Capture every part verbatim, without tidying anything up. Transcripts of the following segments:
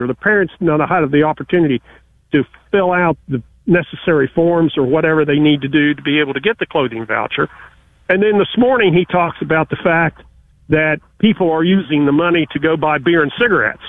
or the parents do not have the opportunity to fill out the necessary forms or whatever they need to do to be able to get the clothing voucher. And then this morning he talks about the fact that people are using the money to go buy beer and cigarettes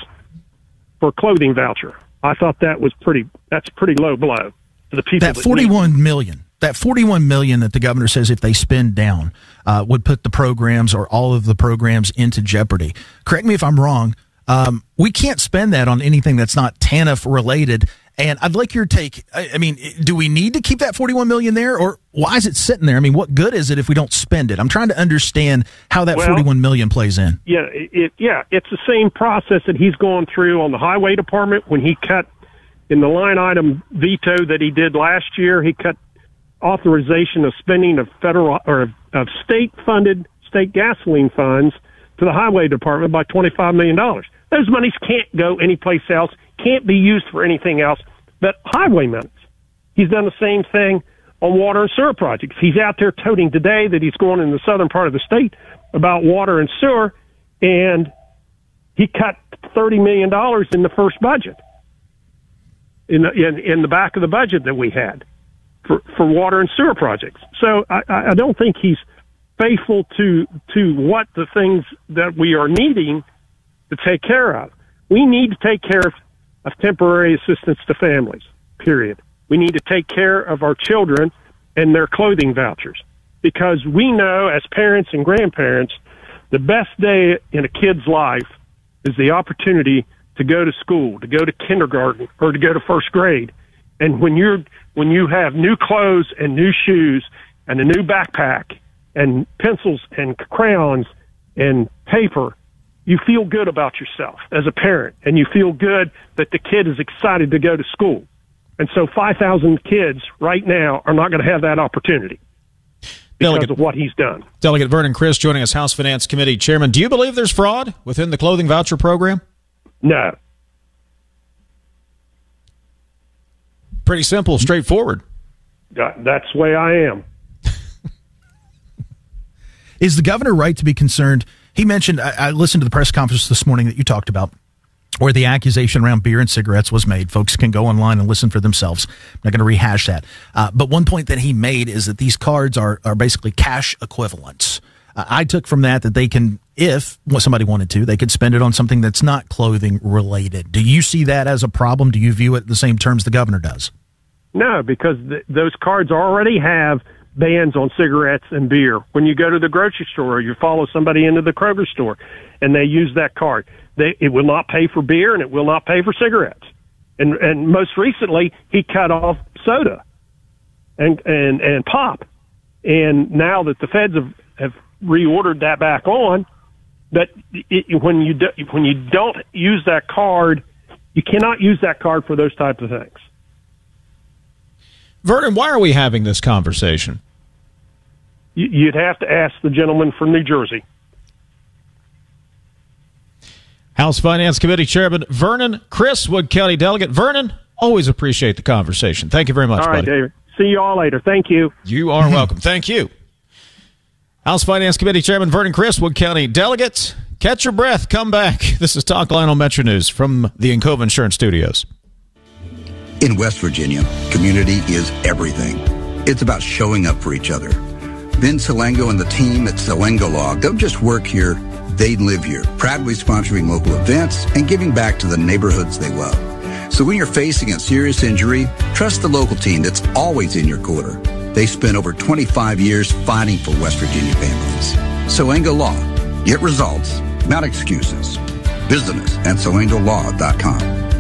for clothing voucher. I thought that was pretty, that's a pretty low blow to the people. That forty-one million, that forty-one million that the governor says if they spend down uh, would put the programs or all of the programs into jeopardy. Correct me if I'm wrong. Um, we can't spend that on anything that's not T A N F related. And I'd like your take. I, I mean, do we need to keep that forty-one million there, or why is it sitting there? I mean, what good is it if we don't spend it? I'm trying to understand how that well, forty-one million plays in. Yeah, it, yeah, it's the same process that he's going through on the highway department when he cut in the line item veto that he did last year. He cut authorization of spending of federal or of state-funded state gasoline funds to the highway department by twenty-five million dollars. Those monies can't go anyplace else, can't be used for anything else but highway monies. He's done the same thing on water and sewer projects. He's out there toting today that he's going in the southern part of the state about water and sewer, and he cut thirty million dollars in the first budget, in the, in, in the back of the budget that we had for, for water and sewer projects. So I, I don't think he's faithful to to what the things that we are needing to take care of. We need to take care of, of temporary assistance to families, period. We need to take care of our children and their clothing vouchers, because we know as parents and grandparents, the best day in a kid's life is the opportunity to go to school, to go to kindergarten, or to go to first grade. And when you're when you have new clothes and new shoes and a new backpack and pencils and crayons and paper, you feel good about yourself as a parent, and you feel good that the kid is excited to go to school. And so five thousand kids right now are not going to have that opportunity because Delegate, of what he's done. Delegate Vernon Christ joining us, House Finance Committee Chairman. Do you believe there's fraud within the clothing voucher program? No. Pretty simple, straightforward. That's the way I am. Is the governor right to be concerned? He mentioned, I, I listened to the press conference this morning that you talked about, where the accusation around beer and cigarettes was made. Folks can go online and listen for themselves. I'm not going to rehash that. Uh, but one point that he made is that these cards are, are basically cash equivalents. Uh, I took from that that they can, if somebody wanted to, they could spend it on something that's not clothing related. Do you see that as a problem? Do you view it the same terms the governor does? No, because th- those cards already have bans on cigarettes and beer. When you go to the grocery store, or you follow somebody into the Kroger store, and they use that card, they, it will not pay for beer and it will not pay for cigarettes. And and most recently, he cut off soda and and and pop. And now that the feds have, have reordered that back on, that it, when you do, when you don't use that card, you cannot use that card for those types of things. Vernon, why are we having this conversation? You'd have to ask the gentleman from New Jersey. House Finance Committee Chairman Vernon Christ, Wood County Delegate. Vernon, always appreciate the conversation. Thank you very much, all right, buddy. David. See you all later. Thank you. You are welcome. Thank you. House Finance Committee Chairman Vernon Christ, Wood County Delegate. Catch your breath. Come back. This is Talk Line on Metro News from the Encova Insurance Studios. In West Virginia, community is everything. It's about showing up for each other. Vin Salengo and the team at Salengo Law don't just work here, they live here, proudly sponsoring local events and giving back to the neighborhoods they love. So when you're facing a serious injury, trust the local team that's always in your corner. They spent over twenty-five years fighting for West Virginia families. Salengo Law. Get results, not excuses. Visit us at salengo law dot com.